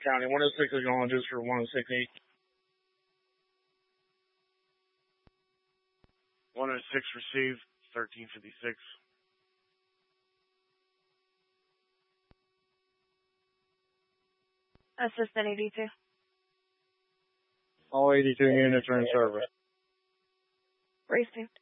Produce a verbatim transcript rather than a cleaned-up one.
County. one oh six acknowledges for one oh six eight. one oh six received, thirteen fifty-six. Assistant eighty-two. All eighty-two units are in service. Received.